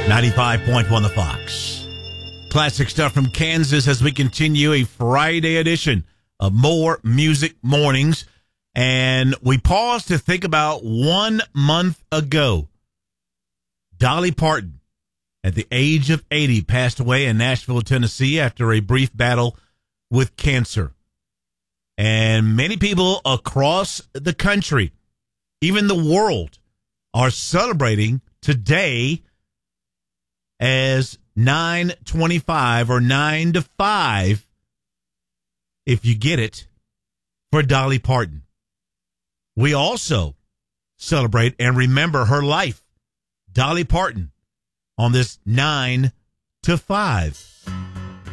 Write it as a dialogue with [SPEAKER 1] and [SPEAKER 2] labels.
[SPEAKER 1] 95.1 The Fox. Classic stuff from Kansas as we continue a Friday edition of More Music Mornings. And we pause to think about 1 month ago. Dolly Parton, at the age of 80, passed away in Nashville, Tennessee after a brief battle with cancer. And many people across the country, even the world, are celebrating today as 9/25 or 9 to 5, if you get it, for Dolly Parton. We also celebrate and remember her life, Dolly Parton, on this 9 to 5.